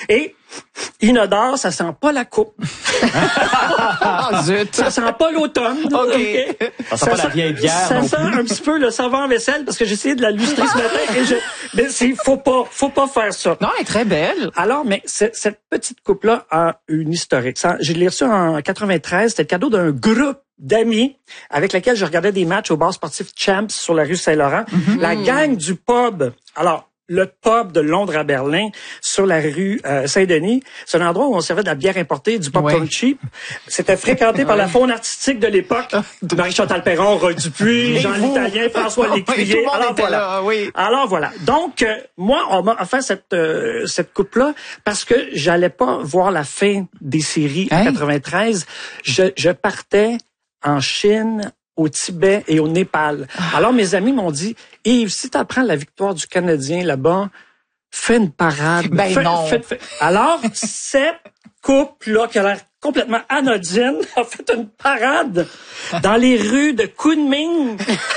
Et inodore, ça sent pas la coupe. Zut. Ça sent pas l'automne. OK. Ça sent pas la vieille bière Ça non sent plus. un petit peu le savon à vaisselle parce que j'ai essayé de la lustrer ce matin et mais faut pas faire ça. Non, elle est très belle. Alors, mais cette petite coupe-là a une historique. Je l'ai reçue en 93. C'était le cadeau d'un groupe d'amis avec lesquels je regardais des matchs au bar sportif Champs sur la rue Saint-Laurent. La gang du pub. Alors, le pub de Londres à Berlin, sur la rue Saint-Denis, c'est un endroit où on servait de la bière importée, du popcorn cheap. C'était fréquenté par la faune artistique de l'époque. Marie-Chantal Perron, Roy Dupuis, Jean l'Italien, François Lécuyer. Alors voilà. Là, oui. Alors voilà. Donc, moi, on m'a offert cette coupe-là parce que j'allais pas voir la fin des séries en 93. Je partais en Chine, au Tibet et au Népal. Alors, mes amis m'ont dit, Yves, si tu apprends la victoire du Canadien là-bas, fais une parade. Non. Alors, cette coupe-là, qui a l'air complètement anodine, a fait une parade dans les rues de Kunming.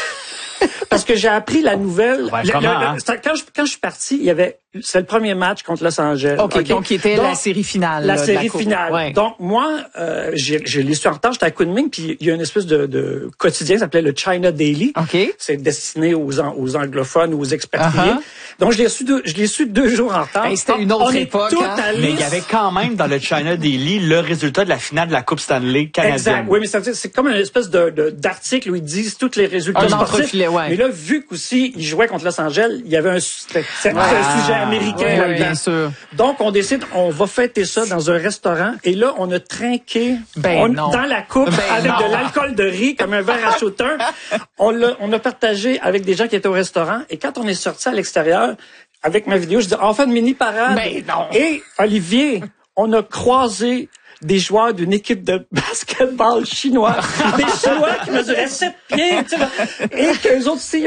Parce que j'ai appris la nouvelle. Quand je suis parti, c'est le premier match contre Los Angeles. OK, donc qui était la série finale. La série finale. Ouais. Donc, moi, j'ai l'ai su en retard, j'étais à Kunming, puis il y a une espèce de quotidien qui s'appelait le China Daily. OK. C'est destiné aux anglophones, aux expatriés. Donc, je l'ai su 2 jours en retard. Hey, c'était une autre époque. Mais il y avait quand même dans le China Daily le résultat de la finale de la Coupe Stanley canadienne. Exact. Oui, mais c'est comme une espèce d'article où ils disent tous les résultats sportifs. Mais là, vu qu'aussi ils jouaient contre Los Angeles, il y avait un sujet américain là-dedans. Bien sûr. Donc, on décide, on va fêter ça dans un restaurant. Et là, on a trinqué dans la coupe avec de l'alcool de riz, comme un verre à shooter. On a partagé avec des gens qui étaient au restaurant. Et quand on est sorti à l'extérieur, avec ma vidéo, je dis, on fait une mini parade. Et Olivier, on a croisé des joueurs d'une équipe de basketball chinois. Des Chinois qui mesuraient 7 pieds, tu sais, et qu'eux autres aussi,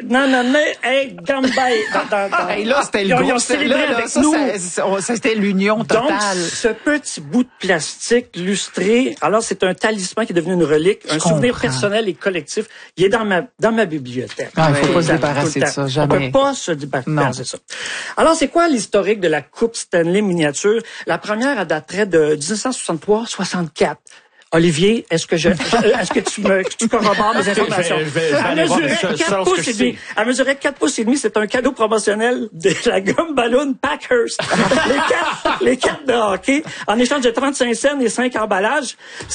Gambay. Et là, c'était le gros. Ils ont célébré avec nous. Ça, c'était l'union totale. Donc, ce petit bout de plastique lustré, alors c'est un talisman qui est devenu une relique, un souvenir personnel et collectif. Il est dans ma bibliothèque. Il faut pas se débarrasser de ça, jamais. On peut pas se débarrasser de ça. Alors, c'est quoi l'historique de la Coupe Stanley miniature? La première, elle daterait de 1963-64. Olivier, est-ce que tu corrobores mes informations? Elle mesurait 4 pouces et demi. C'est un cadeau promotionnel de la gomme ballon Packers. les cartes de hockey. En échange de 35 cents et 5 emballages.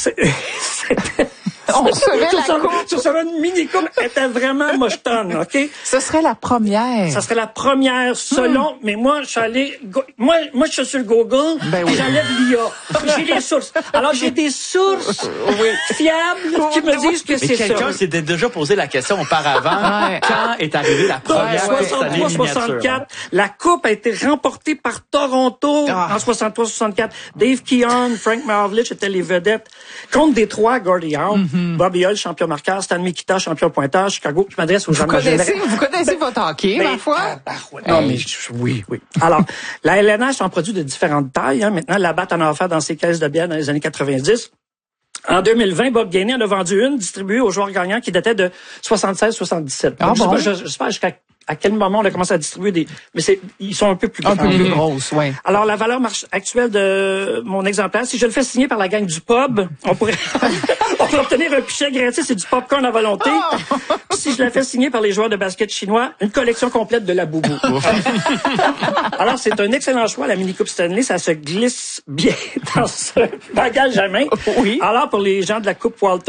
On recevait la coupe. Sur une mini-coupe, elle était vraiment mochetonne, OK? Ce serait la première. Ça serait la première selon, mais moi, je suis allé, moi, je suis sur le Google, et j'enlève l'IA. J'ai les sources. Alors, j'ai des sources fiables qui me disent que c'est ça. Quelqu'un s'était déjà posé la question auparavant. Quand est arrivée la première Coupe Stanley miniature? La coupe a été remportée par Toronto en 63-64. Dave Keon, Frank Maravlich étaient les vedettes. Contre Détroit, Gordie Howe. Bobby Hull, champion marqueur, Stan Mikita, champion pointeur, Chicago. Je m'adresse aux gens Vous connaissez votre hockey, ma foi? Non, mais oui. Alors, la LNH en produit de différentes tailles. Maintenant, la batte en a offert dans ses caisses de bière dans les années 90. En 2020, Bob Gainey en a vendu une distribuée aux joueurs gagnants qui datait de 76-77. Je sais pas jusqu'à quel moment on a commencé à distribuer mais ils sont un peu plus grands. Un peu plus grosses, oui. Alors, la valeur actuelle de mon exemplaire, si je le fais signer par la gang du pub, on pourrait obtenir un pichet gratis et du popcorn à volonté. Si je la fais signer par les joueurs de basket chinois, une collection complète de la boubou. Alors, c'est un excellent choix, la mini coupe Stanley. Ça se glisse bien dans ce bagage à main. Oui. Alors, pour les gens de la coupe Walter,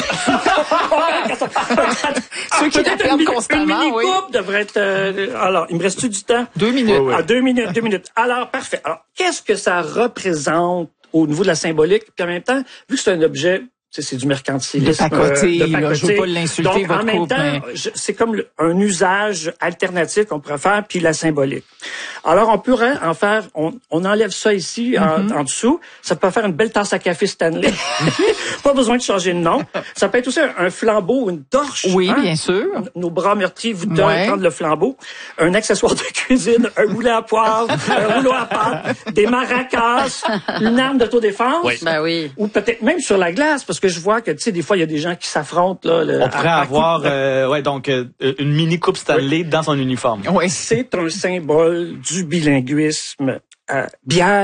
ceux qui la perdent constamment, une mini coupe devrait être, alors, il me reste-tu du temps? 2 minutes. Ah, 2 minutes. Alors, parfait. Alors, qu'est-ce que ça représente au niveau de la symbolique? Puis en même temps, vu que c'est un objet, c'est du mercantilisme. De pacoter, là, je veux pas l'insulter, donc, votre en même couple, temps, c'est comme un usage alternatif qu'on pourrait faire, puis la symbolique. Alors, on pourrait en faire, on enlève ça ici, en dessous. Ça peut faire une belle tasse à café Stanley. Pas besoin de changer de nom. Ça peut être aussi un flambeau, une torche. Oui, bien sûr. Nos bras meurtris vous donnent prendre le flambeau. Un accessoire de cuisine, un moulin à poivre, un rouleau à pâte, des maracas, une arme d'autodéfense. Oui. Ben oui. Ou peut-être même sur la glace, parce que je vois que, tu sais, des fois, il y a des gens qui s'affrontent, là. On pourrait avoir, une mini coupe Stanley dans son uniforme. Oui. C'est un symbole du bilinguisme. Bière,